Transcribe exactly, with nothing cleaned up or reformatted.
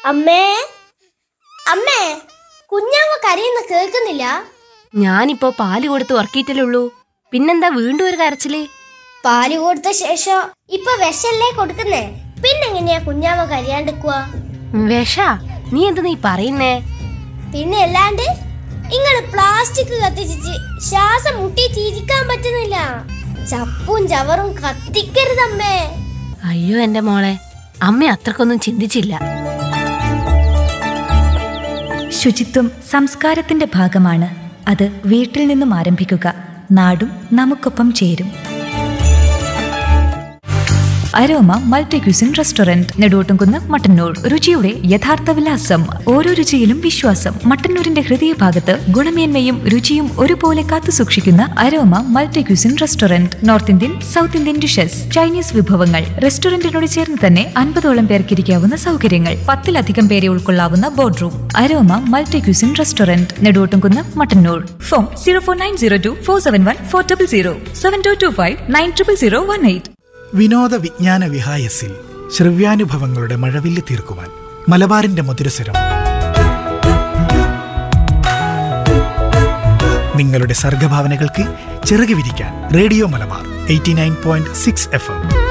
അമ്മേ അമ്മേ, കുഞ്ഞാമ്മ കരയുന്ന കേൾക്കുന്നില്ല? ഞാനിപ്പോ പാല് കൊടുത്ത് ഉറക്കിയിട്ടല്ലേ ഉള്ളൂ. പിന്നെന്താ വീണ്ടും ഒരു കരച്ചില്? പാല് കൊടുത്ത ശേഷം ഇപ്പൊ വിഷല്ലേ കൊടുക്കുന്നേ, പിന്നെങ്ങനെയാ കുഞ്ഞാമ്മ കരയാണ്ടിക്കുക? വിഷ? നീ എന്താ നീ പറയുന്നേ? പിന്നെ അല്ലാണ്ട് ഇങ്ങള് പ്ലാസ്റ്റിക് കത്തിച്ച് ശ്വാസം മുട്ടിയിട്ട് ഇരിക്കാൻ പറ്റുന്നില്ല. ചപ്പും ചവറും കത്തിക്കരുതമ്മേ. അയ്യോ എന്റെ മോളെ, അമ്മ അത്രക്കൊന്നും ചിന്തിച്ചില്ല. ശുചിത്വം സംസ്കാരത്തിന്റെ ഭാഗമാണ്. അത് വീട്ടിൽ നിന്നും ആരംഭിക്കുക. നാടും നമുക്കൊപ്പം ചേരും. Aroma multi cuisine restaurant, Neduvottumkunnu, Mattannur. രുചിയുടെ യഥാർത്ഥ വിലാസം, ഓരോ രുചിയിലും വിശ്വാസം. മട്ടന്നൂരിന്റെ ഹൃദയഭാഗത്ത് ഗുണമേന്മയും രുചിയും ഒരുപോലെ കാത്തു സൂക്ഷിക്കുന്ന aroma multi cuisine restaurant. North Indian, south Indian dishes, Chinese വിഭവങ്ങൾ. റെസ്റ്റോറന്റിനോട് ചേർന്ന് തന്നെ അൻപതോളം പേർക്ക് ഇരിക്കാവുന്ന സൗകര്യങ്ങൾ. പത്തിലധികം പേരെ ഉൾക്കൊള്ളാവുന്ന board room. Aroma multi cuisine restaurant, Neduvottumkunnu, Mattannur. Phone zero four nine zero to four seven one four double zero seven to to five nine triple zero one eight. വിനോദ വിജ്ഞാന വിഹായസിൽ ശ്രവ്യാനുഭവങ്ങളുടെ മഴവില്ല് തീർക്കുവാൻ മലബാറിന്റെ മധുരസ്വരം. നിങ്ങളുടെ സർഗഭാവനകൾക്ക് ചിറക് വിരിക്കാൻ radio Malabar eighty nine point six F M.